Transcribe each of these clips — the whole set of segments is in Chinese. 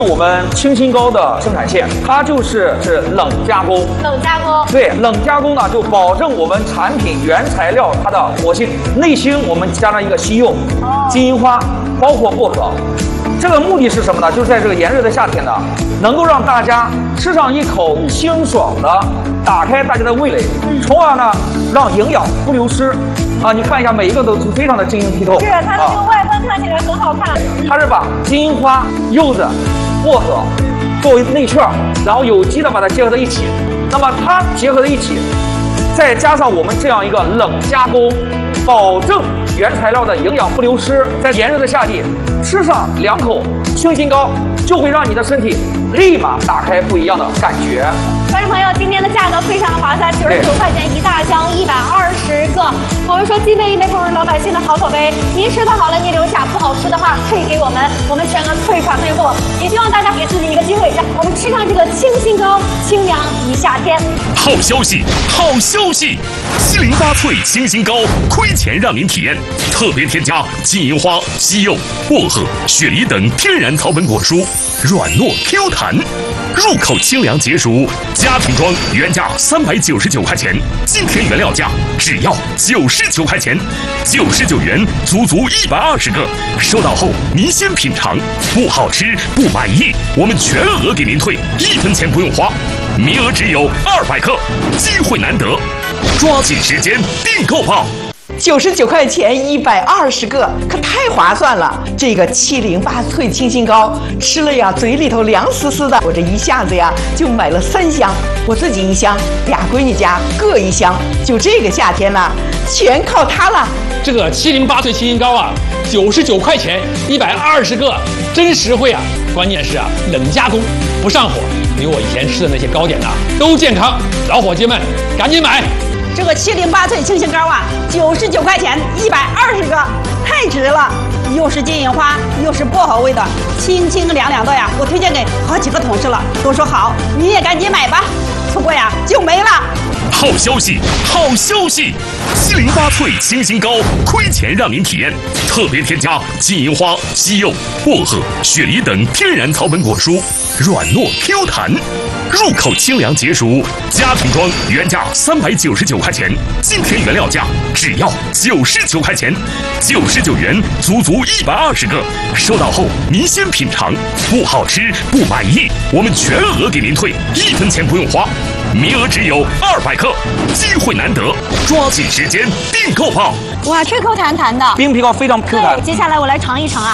我们清新膏的生产线，它是冷加工。 冷加工。对， 冷加工呢，就保证我们产品原材料它的活性。内芯我们加上一个西柚、金银花，包括薄荷。这个目的是什么呢？就是在这个炎热的夏天呢，能够让大家吃上一口清爽的，打开大家的味蕾，从而呢让营养不流失。啊，你看一下，每一个都是非常的晶莹剔透。 是，它的这个外观看起来很好看。 它是把金银花、柚子、薄荷作为内馅，然后有机的把它结合在一起。那么它结合在一起，再加上我们这样一个冷加工，保证原材料的营养不流失。在炎热的夏季，吃上2口清新膏，就会让你的身体立马打开不一样的感觉。 观众朋友，今天的价格非常的划算，99块钱一大箱，120个。我们说既备一枚普通老百姓的好口碑，您吃的好了您留下，不好吃的话退给我们，我们全额退款退货。也希望大家给自己一个机会，让我们吃上这个清新膏，清凉一夏天。 好消息，好消息！708萃清新膏亏钱让您体验，特别添加金银花、西柚、薄荷、雪梨等天然草本果蔬，软糯 Q 弹，入口清凉解暑。家庭装原价399块钱，今天原料价只要99块钱，99元足120个。收到后您先品尝，不好吃不满意，我们全额给您退，1分钱不用花。名额只有200克，机会难得，抓紧时间订购吧 ！99块钱120个，可太划算了！这个708萃清新膏吃了呀，嘴里头凉丝丝的。我这一下子呀就买了3箱，我自己1箱，俩闺女家各1箱。就这个夏天呢，全靠它了。 这个708萃清新膏啊，99块钱120个，真实惠啊！关键是啊，冷加工不上火，比我以前吃的那些糕点啊都健康。老伙计们，赶紧买！ 这个708萃清新膏啊，99块钱120个，太值了！又是金银花，又是薄荷味的，清清凉凉的呀！我推荐给好几个同事了，都说好，你也赶紧买吧，错过呀就没了。 好消息，好消息！708萃清新膏亏钱让您体验，特别添加金银花、西柚、薄荷、雪梨等天然草本果蔬，软糯 Q 弹，入口清凉解暑。家庭装原价399块钱，今天原料价只要99块钱，99元足120个。收到后您先品尝，不好吃不满意，我们全额给您退，1分钱不用花。名额只有200克，机会难得，抓紧时间订购吧！ 哇，这 Q 弹弹的， 冰皮膏非常 Q 弹。 对，接下来我来尝一尝啊。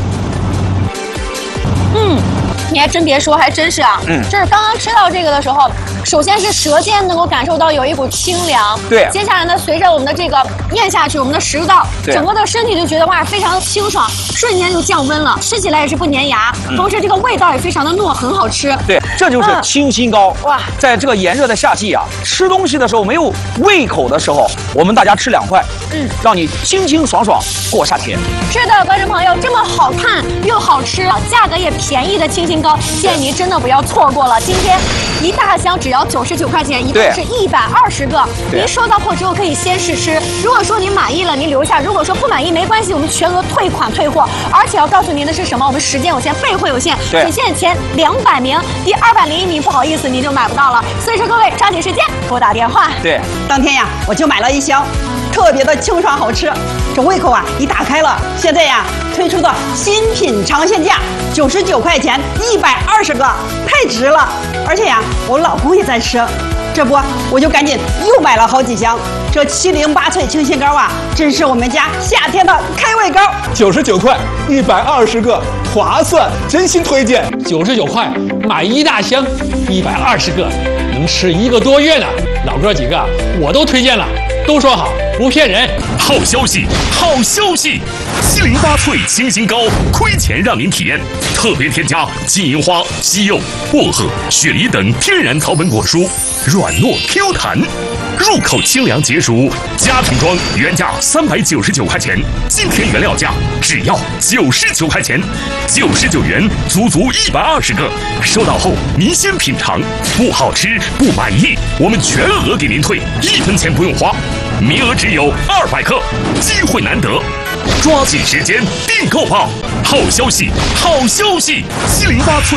你还真别说，还真是啊。就是刚刚吃到这个的时候，首先是舌尖能够感受到有一股清凉。 对。 接下来呢，随着我们的这个咽下去，我们的食道，整个的身体就觉得哇，非常的清爽，瞬间就降温了，吃起来也是不粘牙，同时这个味道也非常的糯，很好吃。 对，这就是清新膏。哇，在这个炎热的夏季啊，吃东西的时候没有胃口的时候，我们大家吃2块，让你清清爽爽过夏天。 是的，观众朋友，这么好看又好吃，价格也便宜的清新膏，建议您真的不要错过了。今天一大箱只要99块钱，一共是120个。您收到货之后可以先试吃，如果说您满意了，您留下；如果说不满意，没关系，我们全额退款退货。而且要告诉您的是什么？我们时间有限，备货有限，只限前200名，第201名不好意思您就买不到了。所以说各位抓紧时间拨打电话。 对， 当天呀我就买了1箱。特别的清爽好吃，这胃口啊一打开了。现在呀推出的新品尝鲜价99块钱120个，太值了。而且呀我老公也在吃，这不我就赶紧又买了好几箱。这708萃清新膏啊，真是我们家夏天的开胃膏。 99块120个，划算，真心推荐。 99块买1大箱，120个，能吃1个多月呢。老哥几个我都推荐了，都说好，不骗人。 好消息，好消息！708萃清新膏亏钱让您体验，特别添加金银花、西柚、薄荷、雪梨等天然草本果蔬，软糯 Q 弹，入口清凉解暑。家庭装原价399块钱，今天原料价只要99块钱，99元足120个。收到后您先品尝，不好吃不满意，我们全额给您退，1分钱不用花。名额只有200克，机会难得，抓紧时间订购吧！好消息，好消息！708萃